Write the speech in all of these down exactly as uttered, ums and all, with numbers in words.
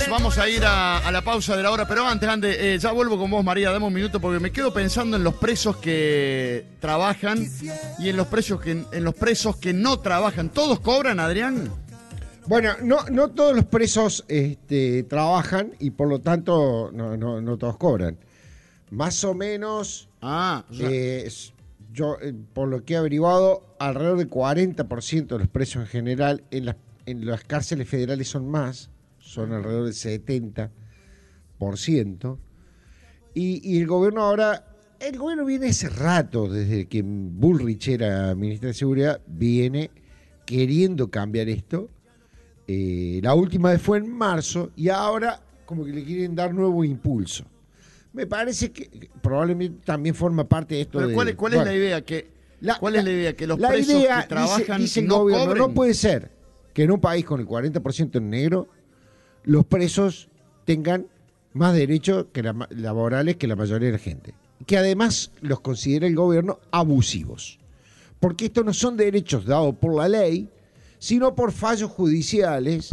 vamos a ir a, a la pausa de la hora, pero antes, antes eh, ya vuelvo con vos, María, dame un minuto porque me quedo pensando en los presos que trabajan y en los presos que, en los presos que no trabajan. ¿Todos cobran, Adrián? Bueno, no, no todos los presos este, trabajan y por lo tanto no, no, no todos cobran. Más o menos, Ah, o sea, eh, yo eh, por lo que he averiguado, alrededor del cuarenta por ciento de los presos en general en las, en las cárceles federales son más, son alrededor del setenta por ciento. Y, y el gobierno ahora, el gobierno viene hace rato, desde que Bullrich era ministro de Seguridad, viene queriendo cambiar esto. Eh, la última vez fue en marzo y ahora como que le quieren dar nuevo impulso. Me parece que probablemente también forma parte de esto. pero de, ¿cuál, cuál bueno, es la idea? Que, la, ¿Cuál la, es la idea? Que los la presos idea, que trabajan dice, dice el no gobierno, cobren. no puede ser que en un país con el cuarenta por ciento en negro los presos tengan más derechos que la, laborales que la mayoría de la gente. Que además los considera el gobierno abusivos. Porque estos no son derechos dados por la ley, sino por fallos judiciales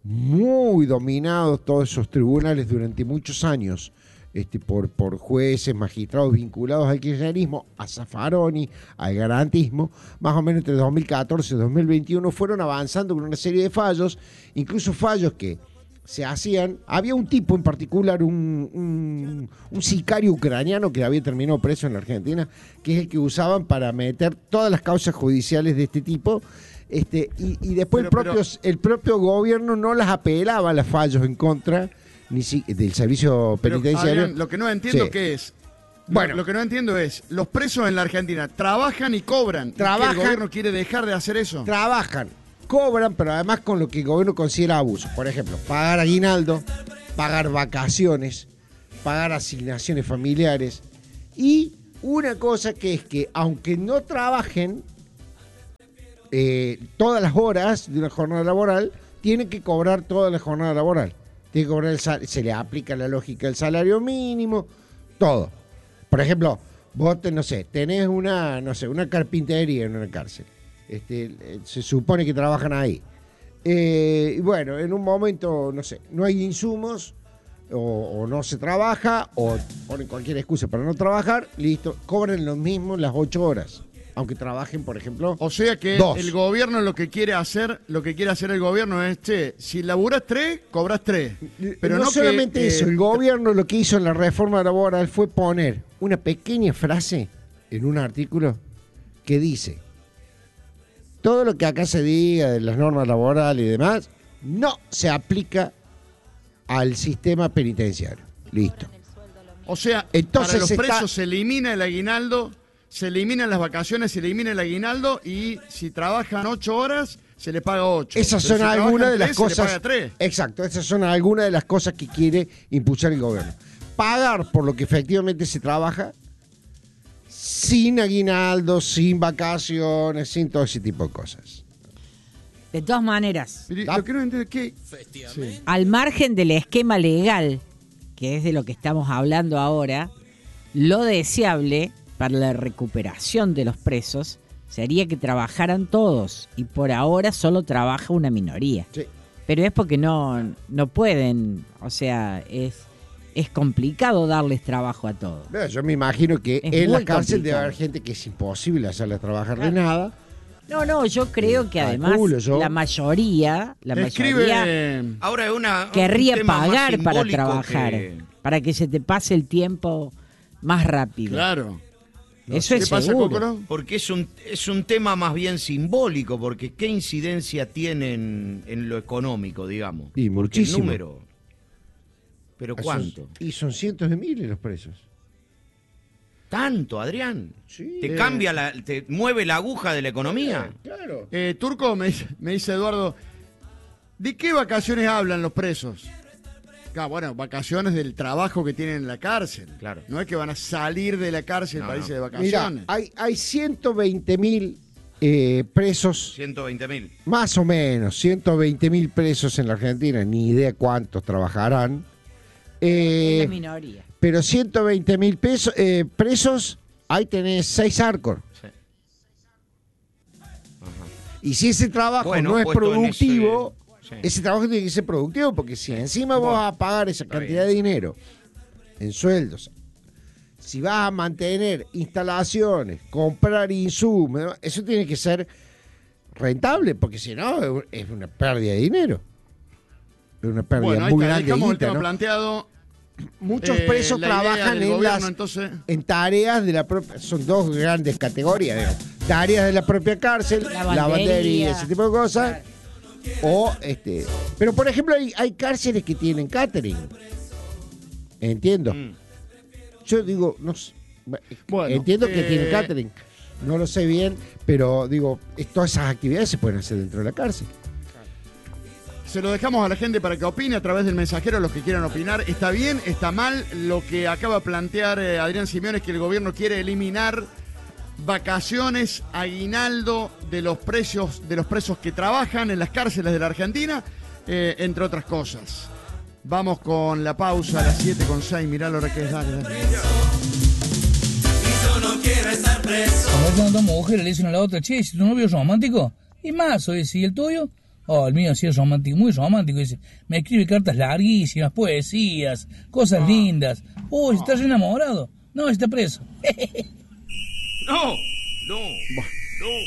muy dominados todos esos tribunales durante muchos años, este, por, por jueces, magistrados vinculados al kirchnerismo, a Zaffaroni, al garantismo. Más o menos entre dos mil catorce y dos mil veintiuno fueron avanzando con una serie de fallos, incluso fallos que se hacían. Había un tipo en particular, un, un, un sicario ucraniano que había terminado preso en la Argentina, que es el que usaban para meter todas las causas judiciales de este tipo. Este, y, y después Pero, el, propio, pero, el propio gobierno no las apelaba a los fallos en contra ni si, del servicio pero, penitenciario. Adrián, lo que no entiendo Sí. que es, Bueno. lo, lo que no entiendo es, los presos en la Argentina trabajan y cobran. Trabajan. ¿Y que el gobierno quiere dejar de hacer eso? Trabajan, cobran, pero además con lo que el gobierno considera abuso. Por ejemplo, pagar aguinaldo, pagar vacaciones, pagar asignaciones familiares. Y una cosa que es que aunque no trabajen eh, todas las horas de una jornada laboral, tienen que cobrar toda la jornada laboral. Tienen que cobrar el sal- se le aplica la lógica del salario mínimo, todo. Por ejemplo, vos te, no sé, tenés una, no sé, una carpintería en una cárcel. Este, se supone que trabajan ahí. Eh, y bueno, en un momento, no sé, no hay insumos, o, o no se trabaja, o ponen cualquier excusa para no trabajar, listo, cobran lo mismo las ocho horas, aunque trabajen, por ejemplo, O sea que dos. el gobierno lo que quiere hacer, lo que quiere hacer el gobierno es, che, si laburás tres, cobras tres. Pero no, no, solamente que, eso, eh, el gobierno lo que hizo en la reforma laboral fue poner una pequeña frase en un artículo que dice: todo lo que acá se diga de las normas laborales y demás no se aplica al sistema penitenciario. Listo. O sea, Entonces para los se presos está- se elimina el aguinaldo, se eliminan las vacaciones, se elimina el aguinaldo y si trabajan ocho horas, se les paga ocho. Esas Pero son si algunas trabajan de las tres, se les cosas. paga tres. Exacto, esas son algunas de las cosas que quiere impulsar el gobierno. Pagar por lo que efectivamente se trabaja, sin aguinaldo, sin vacaciones, sin todo ese tipo de cosas. De todas maneras, Pero Da- lo que no entiendo es que... Sí. al margen del esquema legal, que es de lo que estamos hablando ahora, lo deseable para la recuperación de los presos sería que trabajaran todos, y por ahora solo trabaja una minoría. Sí. Pero es porque no, no pueden, o sea, es, es complicado darles trabajo a todos. Mira, yo me imagino que Es en la muy cárcel debe complicado. haber gente que es imposible hacerle trabajar de Claro. nada. No, no, yo creo que además Calculo yo. la mayoría, la Escribe... mayoría Ahora es una, querría un tema más pagar para simbólico trabajar, que- para que se te pase el tiempo más rápido. Claro. Eso ¿Qué es pasa, seguro. Cócoro? Porque es un, es un tema más bien simbólico, porque ¿qué incidencia tiene en, en lo económico, digamos? Y Porque muchísimo. el número. ¿Pero cuánto? Son- y son cientos de miles los presos. ¿Tanto, Adrián? Sí. ¿Te Eh. cambia, la, te mueve la aguja de la economía? Claro. Eh, Turco, me dice, me dice Eduardo, ¿de qué vacaciones hablan los presos? Ah, bueno, vacaciones del trabajo que tienen en la cárcel. Claro. No es que van a salir de la cárcel No, para irse no. de Mira, vacaciones. hay, hay ciento veinte mil eh, presos, ciento veinte mil. más o menos, ciento veinte mil presos en la Argentina, ni idea cuántos trabajarán. Eh, Es la minoría. pero ciento veinte mil pesos, eh, presos, ahí tenés seis Arcor. Sí. Y si ese trabajo Bueno, no es puesto en productivo, Sí. Ese trabajo tiene que ser productivo, porque si encima vos Bueno, vas a pagar esa está cantidad bien. de dinero en sueldos, si vas a mantener instalaciones, comprar insumos, eso tiene que ser rentable, porque si no es una pérdida de dinero. Es una pérdida Bueno, ahí muy está, grande de dejamos el guita, tema ¿no? planteado. Muchos Eh, presos la idea trabajan del en gobierno, las entonces, en tareas de la propia, son dos grandes categorías, digamos. Tareas de la propia cárcel, Lavandería. lavandería, ese tipo de cosas. O este, pero por ejemplo hay, hay cárceles que tienen catering. Entiendo. Mm. Yo digo, no sé, Bueno, entiendo que eh, tienen catering. No lo sé bien, pero digo, es- todas esas actividades se pueden hacer dentro de la cárcel. se lo dejamos a la gente para que opine a través del mensajero, los que quieran opinar. ¿Está bien? ¿Está mal? Lo que acaba de plantear eh, Adrián Simeone es que el gobierno quiere eliminar vacaciones, aguinaldo de los precios, de los presos que trabajan en las cárceles de la Argentina, eh, entre otras cosas. Vamos con la pausa a las siete con seis. Mirá la hora que es, dale, dale. Conversando con dos mujeres, le dicen a la otra, che, si tu novio es romántico, y más, oye, ¿y el tuyo? Oh, el mío sí es romántico, muy romántico, dice, me escribe cartas larguísimas, poesías, cosas lindas. Uy, ¿estás enamorado? No, está preso. No, no, no.